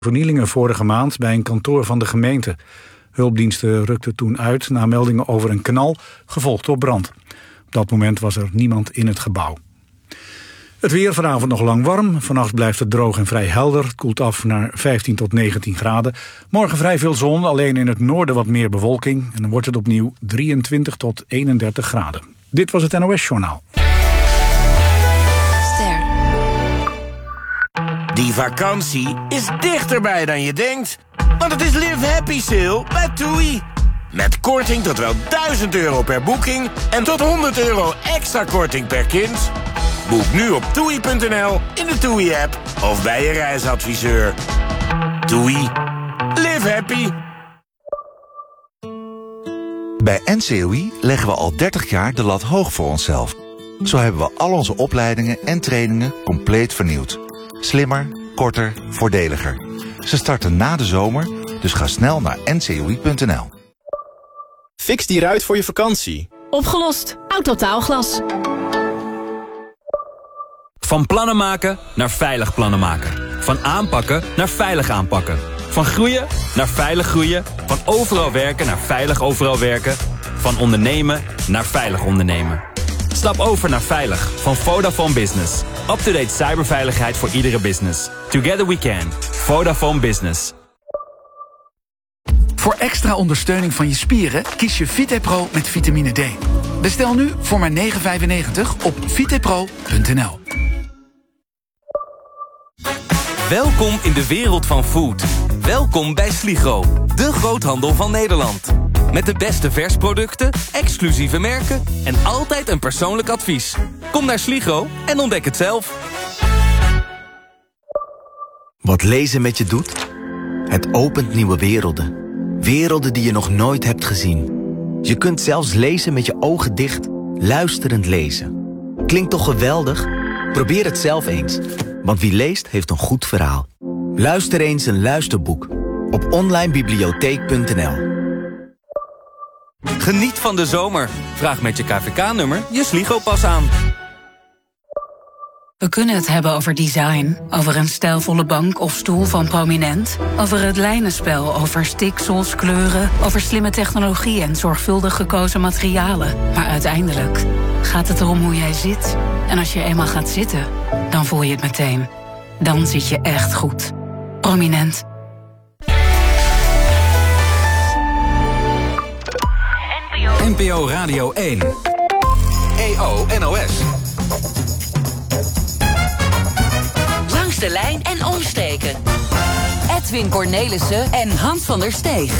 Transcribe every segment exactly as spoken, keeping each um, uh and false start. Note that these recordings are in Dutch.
vernielingen vorige maand bij een kantoor van de gemeente. Hulpdiensten rukten toen uit na meldingen over een knal, gevolgd door brand. Op dat moment was er niemand in het gebouw. Het weer vanavond nog lang warm. Vannacht blijft het droog en vrij helder. Het koelt af naar vijftien tot negentien graden. Morgen vrij veel zon, alleen in het noorden wat meer bewolking. En dan wordt het opnieuw drieëntwintig tot eenendertig graden. Dit was het N O S-journaal. Die vakantie is dichterbij dan je denkt. Want het is Live Happy Sale bij TUI. Met korting tot wel duizend euro per boeking en tot honderd euro extra korting per kind. Boek nu op toei punt n l, in de TUI-app of bij je reisadviseur. TUI. Live happy. Bij N C O I leggen we al dertig jaar de lat hoog voor onszelf. Zo hebben we al onze opleidingen en trainingen compleet vernieuwd. Slimmer, korter, voordeliger. Ze starten na de zomer, dus ga snel naar n c o i punt n l. Fix die ruit voor je vakantie. Opgelost. Autotaalglas. Van plannen maken naar veilig plannen maken. Van aanpakken naar veilig aanpakken. Van groeien naar veilig groeien. Van overal werken naar veilig overal werken. Van ondernemen naar veilig ondernemen. Stap over naar veilig van Vodafone Business. Up-to-date cyberveiligheid voor iedere business. Together we can. Vodafone Business. Voor extra ondersteuning van je spieren kies je VitePro met vitamine D. Bestel nu voor maar negen vijfennegentig op vitepro punt n l. Welkom in de wereld van food. Welkom bij Sligro, de groothandel van Nederland. Met de beste versproducten, exclusieve merken en altijd een persoonlijk advies. Kom naar Sligro en ontdek het zelf. Wat lezen met je doet? Het opent nieuwe werelden. Werelden die je nog nooit hebt gezien. Je kunt zelfs lezen met je ogen dicht, luisterend lezen. Klinkt toch geweldig? Probeer het zelf eens. Want wie leest, heeft een goed verhaal. Luister eens een luisterboek op online bibliotheek punt n l. Geniet van de zomer. Vraag met je K V K-nummer je Sligro-pas aan. We kunnen het hebben over design, over een stijlvolle bank of stoel van Prominent, over het lijnenspel, over stiksels, kleuren, over slimme technologie en zorgvuldig gekozen materialen. Maar uiteindelijk gaat het erom hoe jij zit. En als je eenmaal gaat zitten, dan voel je het meteen. Dan zit je echt goed. Prominent. N P O Radio één. E O N O S. Langs de lijn en omstreken. Edwin Cornelissen en Hans van der Steeg.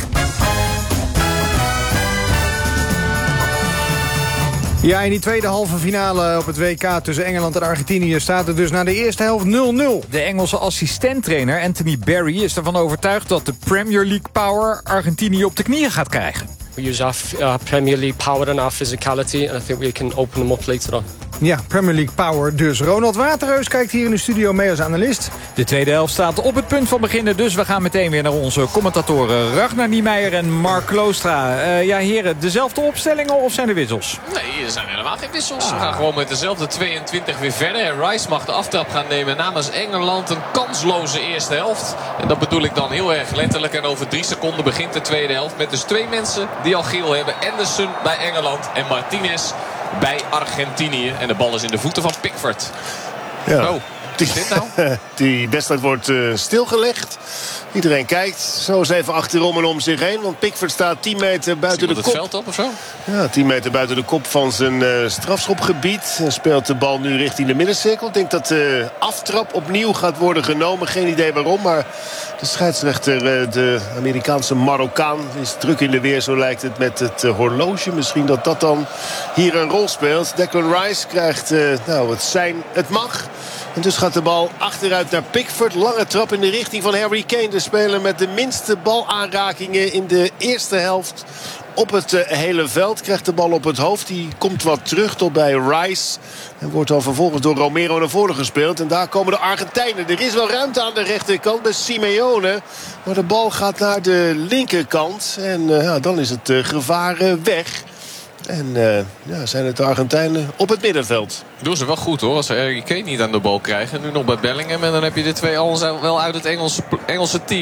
Ja, in die tweede halve finale op het W K tussen Engeland en Argentinië staat het dus na de eerste helft nul nul. De Engelse assistenttrainer Anthony Barry is ervan overtuigd dat de Premier League power Argentinië op de knieën gaat krijgen. We use our uh, Premier League power and our physicality, and I think we can open them up later on. Ja, Premier League power dus. Ronald Waterreus kijkt hier in de studio mee als analist. De tweede helft staat op het punt van beginnen, dus we gaan meteen weer naar onze commentatoren Ragnar Niemeyer en Mark Kloostra. Uh, ja, heren, dezelfde opstellingen of zijn er wissels? Nee, er zijn helemaal geen wissels. Ah. We gaan gewoon met dezelfde tweeëntwintig weer verder. Rice mag de aftrap gaan nemen namens Engeland. Een kansloze eerste helft. En dat bedoel ik dan heel erg letterlijk. En over drie seconden begint de tweede helft met dus twee mensen die al geel hebben. Anderson bij Engeland en Martinez bij Argentinië. En de bal is in de voeten van Pickford. Ja. Oh, wat is dit nou? Die wedstrijd wordt uh, stilgelegd. Iedereen kijkt zo eens even achterom en om zich heen. Want Pickford staat tien meter buiten de kop. het veld op of zo? Ja, tien meter buiten de kop van zijn uh, strafschopgebied. Hij speelt de bal nu richting de middencirkel. Ik denk dat de aftrap opnieuw gaat worden genomen. Geen idee waarom, maar de scheidsrechter, uh, de Amerikaanse Marokkaan, is druk in de weer, zo lijkt het, met het uh, horloge. Misschien dat dat dan hier een rol speelt. Declan Rice krijgt uh, nou, het sein, het mag. En dus gaat de bal achteruit naar Pickford. Lange trap in de richting van Harry Kane. De speler met de minste balaanrakingen in de eerste helft op het uh, hele veld. Krijgt de bal op het hoofd. Die komt wat terug tot bij Rice. En wordt dan vervolgens door Romero naar voren gespeeld. En daar komen de Argentijnen. Er is wel ruimte aan de rechterkant bij Simeone. Maar de bal gaat naar de linkerkant. En uh, ja, dan is het uh, gevaar uh, weg. En uh, ja, zijn het de Argentijnen op het middenveld. Doen ze wel goed hoor, als ze Harry Kane niet aan de bal krijgen. Nu nog bij Bellingham en dan heb je de twee al wel uit het Engelse, Engelse team.